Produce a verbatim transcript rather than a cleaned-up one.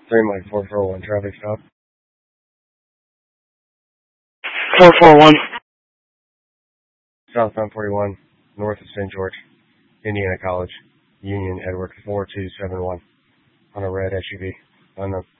Three Mike four four one traffic stop. four four one. Southbound forty-one, north of Saint George, Indiana College, Union Edward four two seven one, on a red S U V. Unknown.